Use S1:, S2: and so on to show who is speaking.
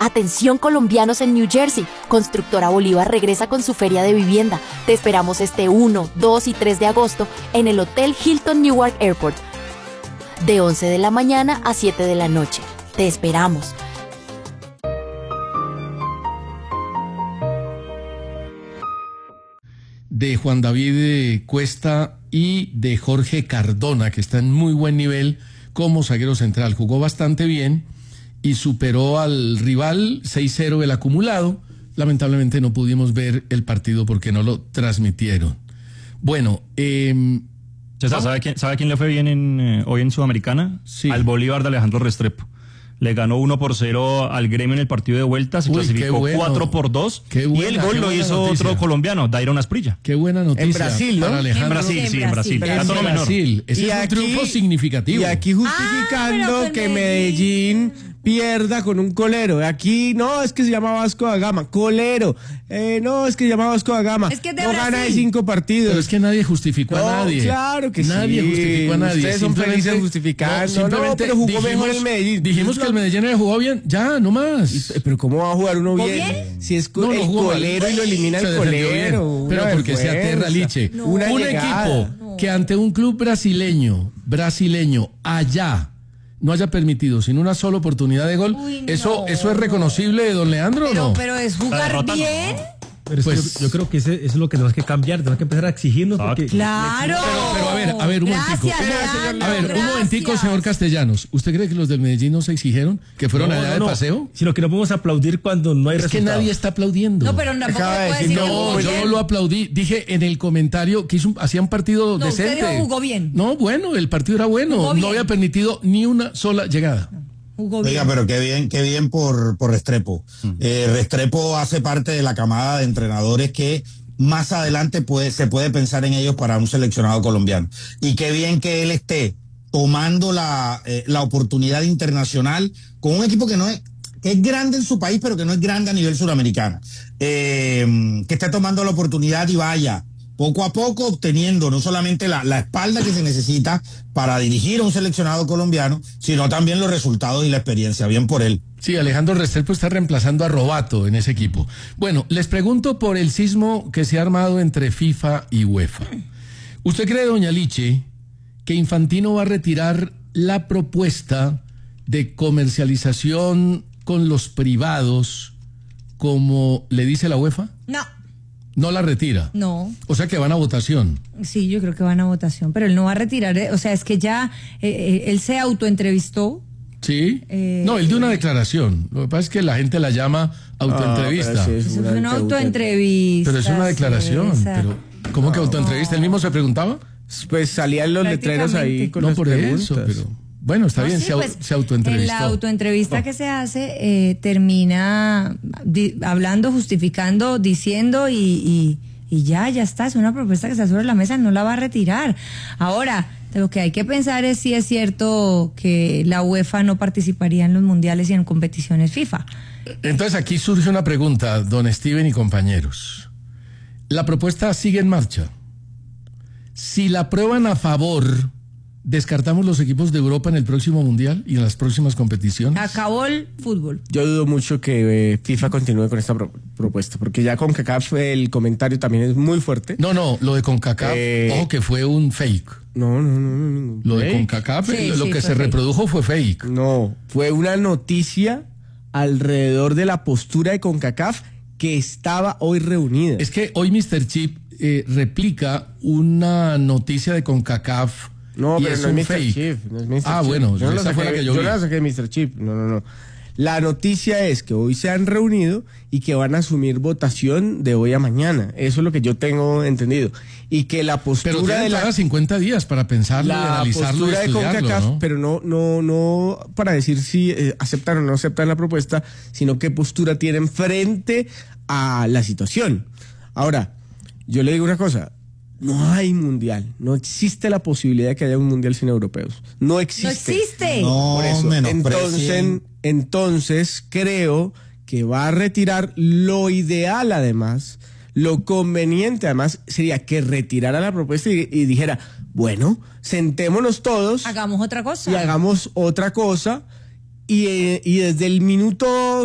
S1: Atención colombianos en New Jersey, Constructora Bolívar regresa con su feria de vivienda. Te esperamos este 1, 2 y 3 de agosto en el Hotel Hilton Newark Airport, de 11 de la mañana a 7 de la noche. Te esperamos.
S2: De Juan David Cuesta y de Jorge Cardona, que está en muy buen nivel como zaguero central. Jugó bastante bien y superó al rival 6-0 el acumulado. Lamentablemente no pudimos ver el partido porque no lo transmitieron. Bueno,
S3: César, ¿sabe a quién le fue bien hoy en Sudamericana?
S2: Sí.
S3: Al Bolívar de Alejandro Restrepo. Le ganó 1-0 al Gremio en el partido de vuelta, se clasificó
S2: bueno.
S3: 4-2 y el gol lo hizo
S2: noticia.
S3: otro colombiano, Dairon Asprilla.
S2: Qué buena noticia.
S4: En Brasil, ¿no?
S2: Para Alejandro.
S3: En Brasil.
S2: En
S3: Dato no menor.
S2: Brasil. Ese
S4: Y
S2: es un triunfo significativo.
S4: Y aquí justificando
S5: pero con
S4: que Medellín pierda con un colero. Aquí no, es que se llama Vasco da Gama. Colero. No, es que se llama Vasco da Gama.
S5: Es que es de
S4: no
S5: Brasil.
S4: gana de 5 partidos.
S2: Pero es que nadie justificó
S4: No,
S2: a nadie.
S4: claro que
S2: nadie
S4: sí.
S2: justificó a nadie.
S4: Ustedes son
S2: Simplemente-
S4: felices justificando.
S2: simplemente
S4: No, pero jugó mejor el Medellín.
S2: Dijimos que el Medellín había jugado bien. Ya, no más.
S4: Pero ¿cómo va a jugar uno
S5: ¿Jugó
S4: bien?
S5: bien?
S4: Si es
S2: No,
S4: el
S2: jugó mal.
S4: colero y lo elimina
S2: Se
S4: el
S2: defendió
S4: colero.
S2: bien.
S4: Una
S2: Pero porque se
S4: vergüenza.
S2: aterra Liche.
S5: No.
S4: Una
S2: Un
S4: llegada.
S2: equipo que ante un club brasileño allá no haya permitido sin una sola oportunidad de gol,
S5: Uy, no.
S2: eso es reconocible, don Leandro, ¿o no?
S5: Pero es
S3: La
S5: jugar
S3: derrota,
S5: bien.
S6: Pero es que
S2: Pues-
S6: yo creo que eso es lo que tenemos que cambiar, tenemos que empezar a exigirnos porque
S5: Claro.
S2: Pero a ver, un momentico.
S5: Gracias, Leandro,
S2: A ver, un
S5: gracias.
S2: momentico, señor Castellanos. ¿Usted cree que los del Medellín no se exigieron? ¿Que fueron allá de paseo?
S6: Sino que no podemos aplaudir cuando no hay
S2: Es que
S6: resultados.
S2: nadie está aplaudiendo.
S5: No, pero tampoco
S4: Acaba de
S5: puede
S4: decir,
S5: decir que
S2: No,
S5: jugó
S2: yo
S5: bien.
S2: no lo aplaudí. Dije en el comentario que hacía un partido
S5: No, usted
S2: decente.
S5: dijo jugó bien.
S2: No, bueno, el partido era bueno.
S5: Jugó bien.
S2: No había permitido ni una sola llegada.
S5: Jugó bien.
S7: Oiga, pero qué bien por Restrepo. Restrepo hace parte de la camada de entrenadores que más adelante se puede pensar en ellos para un seleccionado colombiano. Y qué bien que él esté tomando la oportunidad internacional con un equipo que es grande en su país, pero que no es grande a nivel suramericano. Que esté tomando la oportunidad y vaya poco a poco obteniendo no solamente la espalda que se necesita para dirigir a un seleccionado colombiano, sino también los resultados y la experiencia. Bien por él.
S2: Sí, Alejandro Restrepo está reemplazando a Robato en ese equipo. Bueno, les pregunto por el sismo que se ha armado entre FIFA y UEFA. ¿Usted cree, doña Liche, que Infantino va a retirar la propuesta de comercialización con los privados, como le dice la UEFA?
S5: No,
S2: No la retira.
S5: no.
S2: O sea que van a votación.
S5: Sí, yo creo que van a votación, pero él no va a retirar. O sea, es que ya él se autoentrevistó.
S2: ¿Sí? No, él dio una declaración. Lo que pasa es que la gente la llama autoentrevista.
S4: pero sí,
S5: Eso fue una autoentrevista.
S2: Pero es una declaración.
S5: César.
S2: Pero, ¿cómo que autoentrevista? ¿Él mismo se preguntaba?
S4: Pues salían los letreros ahí con
S2: No,
S4: las
S2: por
S4: preguntas.
S2: eso, pero... Bueno, está
S5: No,
S2: bien,
S5: sí,
S2: se
S5: pues,
S2: autoentrevistó.
S5: En la autoentrevista que se hace, termina hablando, justificando, diciendo y ya está. Es una propuesta que está sobre la mesa, no la va a retirar. Ahora, lo que hay que pensar es si es cierto que la UEFA no participaría en los mundiales y en competiciones FIFA.
S2: Entonces aquí surge una pregunta, don Steven y compañeros. La propuesta sigue en marcha. Si la aprueban a favor, ¿descartamos los equipos de Europa en el próximo mundial y en las próximas competiciones?
S5: Acabó el fútbol.
S4: Yo dudo mucho que FIFA continúe con esta propuesta, porque ya con CONCACAF el comentario también es muy fuerte.
S2: No, lo de CONCACAF, ojo que fue un fake.
S4: No.
S2: Lo de
S4: Fake.
S2: CONCACAF,
S5: Sí,
S2: lo
S5: sí,
S2: que
S5: fue
S2: se
S5: fake.
S2: reprodujo fue fake.
S4: No, fue una noticia alrededor de la postura de CONCACAF que estaba hoy reunida.
S2: Es que hoy Mr. Chip replica una noticia de CONCACAF
S4: No,
S2: y
S4: pero
S2: es
S4: no
S2: un
S4: es Mr.
S2: fake.
S4: Chip, no es Mr.
S2: Ah,
S4: Chip.
S2: bueno,
S4: yo no
S2: esa fue la que yo
S4: no
S2: vi.
S4: la saqué de Mr. Chip. No. La noticia es que hoy se han reunido y que van a asumir votación de hoy a mañana. Eso es lo que yo tengo entendido. Y que la postura
S2: Pero tienen
S4: de
S2: todavía 50 días para pensarlo, y
S4: la
S2: analizarlo y
S4: postura de
S2: estudiarlo,
S4: CONCACAF,
S2: ¿no?
S4: pero no para decir si aceptan o no aceptan la propuesta, sino qué postura tienen frente a la situación. Ahora, yo le digo una cosa, no hay mundial, no existe la posibilidad de que haya un mundial sin europeos. No existe.
S5: No existe.
S7: No,
S4: Por eso,
S7: menosprecien.
S4: entonces creo que va a retirar lo ideal además, lo conveniente además sería que retirara la propuesta y dijera, bueno, sentémonos todos
S5: Hagamos otra cosa.
S4: y hagamos otra cosa y desde el minuto